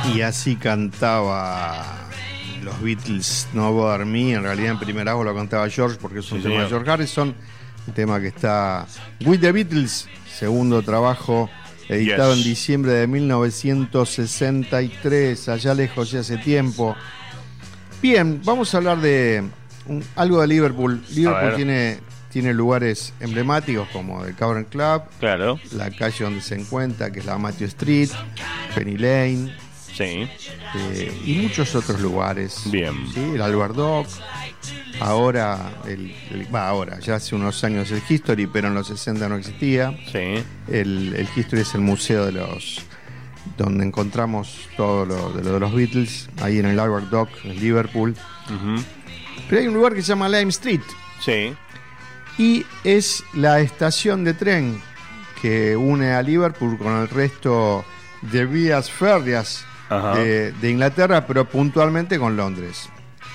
Y así cantaba los Beatles No Bother Me. En realidad en primer voz lo cantaba George porque es un tema de George Harrison. Un tema que está With the Beatles, segundo trabajo editado en diciembre de 1963, allá lejos y hace tiempo. Bien, vamos a hablar de algo de Liverpool. Liverpool tiene lugares emblemáticos como el Cavern Club, claro, la calle donde se encuentra, que es la Matthew Street, Penny Lane, sí, y muchos otros lugares. Bien. ¿Sí? El Albert Dock, ahora, ahora, ya hace unos años el History, pero en los 60 no existía. Sí. El History es el museo donde encontramos todo lo de los Beatles, ahí en el Albert Dock, en Liverpool. Uh-huh. Pero hay un lugar que se llama Lime Street. Sí. Y es la estación de tren que une a Liverpool con el resto de vías férreas de Inglaterra, pero puntualmente con Londres.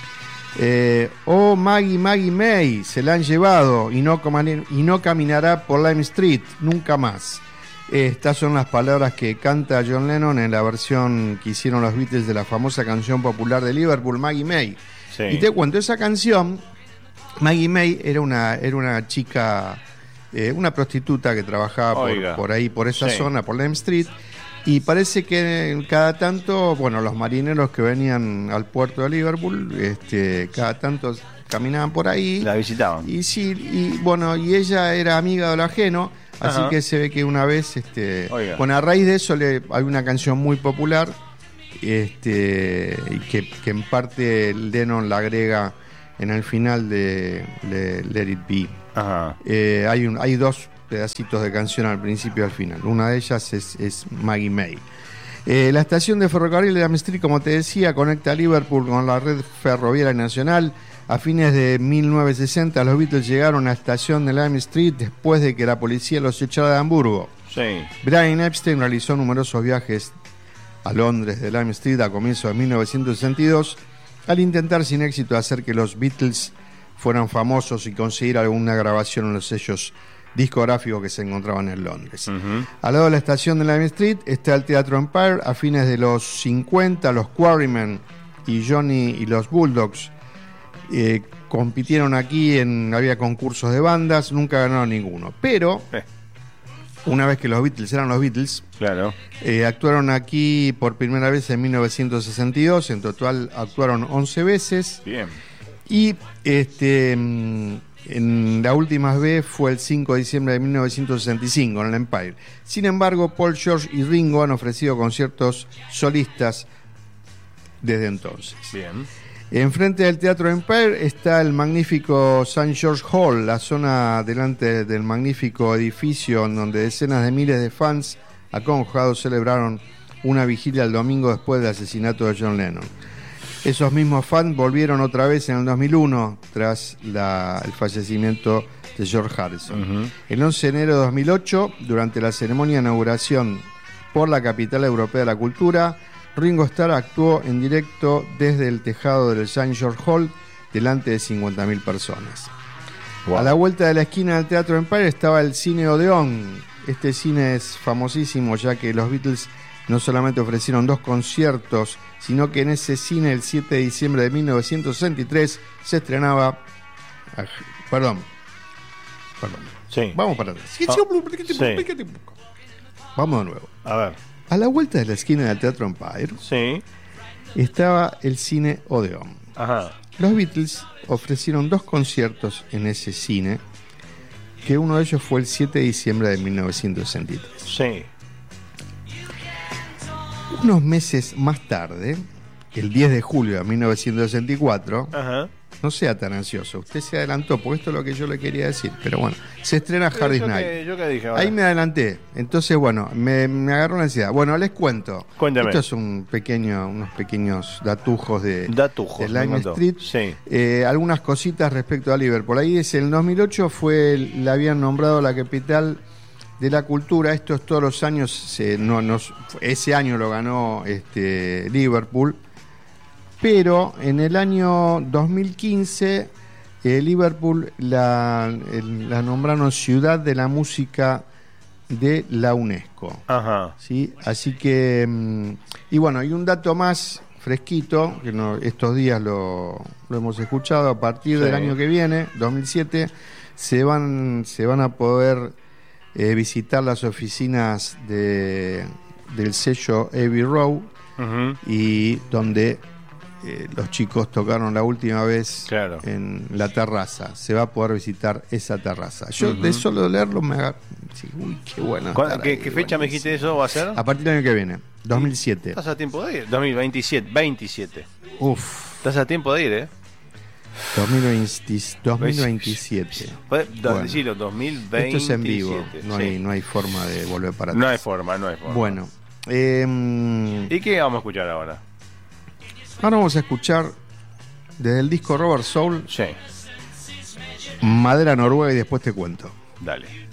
Maggie May, se la han llevado y no caminará por Lime Street nunca más. Estas son las palabras que canta John Lennon en la versión que hicieron los Beatles de la famosa canción popular de Liverpool, Maggie May. Sí. Y te cuento, esa canción, Maggie May era una chica, una prostituta que trabajaba por ahí, por esa zona, por Lime Street. Y parece que cada tanto, los marineros que venían al puerto de Liverpool, cada tanto caminaban por ahí. La visitaban. Y sí, y ella era amiga de lo ajeno, así que se ve que una vez, a raíz de eso hay una canción muy popular, y que en parte Lennon la agrega en el final de Let It Be. Ajá. Hay dos pedacitos de canción al principio y al final. Una de ellas es Maggie May. La estación de ferrocarril de Lime Street, como te decía, conecta a Liverpool con la red ferroviaria nacional. A fines de 1960 los Beatles llegaron a la estación de Lime Street después de que la policía los echara de Hamburgo. Sí. Brian Epstein realizó numerosos viajes a Londres de Lime Street a comienzos de 1962 al intentar sin éxito hacer que los Beatles fueran famosos y conseguir alguna grabación en los sellos discográficos que se encontraban en Londres. Uh-huh. Al lado de la estación de Lime Street está el Teatro Empire. A fines de los 50 los Quarrymen y Johnny y los Bulldogs compitieron aquí, había concursos de bandas, nunca ganaron ninguno, pero una vez que los Beatles eran los Beatles, claro, actuaron aquí por primera vez en 1962. En total actuaron 11 veces. Bien. Y en la última vez fue el 5 de diciembre de 1965 en el Empire. Sin embargo, Paul, George y Ringo han ofrecido conciertos solistas desde entonces. Bien. Enfrente del Teatro Empire está el magnífico St. George Hall, la zona delante del magnífico edificio en donde decenas de miles de fans acongojados celebraron una vigilia el domingo después del asesinato de John Lennon. Esos mismos fans volvieron otra vez en el 2001 tras el fallecimiento de George Harrison. Uh-huh. El 11 de enero de 2008, durante la ceremonia de inauguración por la capital europea de la cultura, Ringo Starr actuó en directo desde el tejado del St. George Hall delante de 50.000 personas. Wow. A la vuelta de la esquina del Teatro Empire estaba el Cine Odeón. Este cine es famosísimo ya que los Beatles no solamente ofrecieron 2 conciertos, sino que en ese cine el 7 de diciembre de 1963 se estrenaba... Perdón. Sí. Vamos para atrás. Sí. Vamos de nuevo. A ver. A la vuelta de la esquina del Teatro Empire estaba el Cine Odeón. Ajá. Los Beatles ofrecieron 2 conciertos en ese cine, que uno de ellos fue el 7 de diciembre de 1963. Sí. Unos meses más tarde, el 10 de julio de 1964, no sea tan ansioso, usted se adelantó, porque esto es lo que yo le quería decir, pero bueno, se estrena Hard Day's Night. ¿Yo qué dije ahora? Ahí me adelanté, entonces me agarró la ansiedad. Bueno, les cuento. Cuéntame. Esto es unos pequeños datujos de Lime Street. Sí. Algunas cositas respecto a Liverpool. Ahí es el 2008 la habían nombrado la capital de la cultura. Esto es todos los años, ese año lo ganó Liverpool, pero en el año 2015 Liverpool la nombraron Ciudad de la Música de la UNESCO. Ajá. ¿Sí? Así que, y bueno, hay un dato más fresquito, que estos días lo hemos escuchado, a partir del año que viene, 2007, se van a poder visitar las oficinas del sello Abbey Road, y donde los chicos tocaron la última vez en la terraza. Se va a poder visitar esa terraza. Yo de solo leerlo me agarro. Sí, uy, qué bueno. ¿Qué fecha me dijiste eso va a ser? A partir del año que viene, 2007. ¿Estás a tiempo de ir? 2027. Uf. Estás a tiempo de ir, 2027. Bueno, decirlo, 2027. Esto es en vivo. No hay forma de volver para atrás. No hay forma. Bueno. ¿Y qué vamos a escuchar ahora? Ahora vamos a escuchar desde el disco Robert Soul, Sí. Madera Noruega, y después te cuento. Dale.